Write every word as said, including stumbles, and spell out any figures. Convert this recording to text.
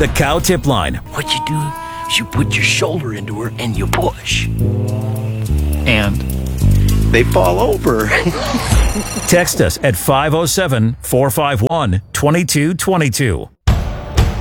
The Cow Tip Line. What you do is you put your shoulder into her and you push. And they fall over. Text us at five oh seven, four five one, two two two two.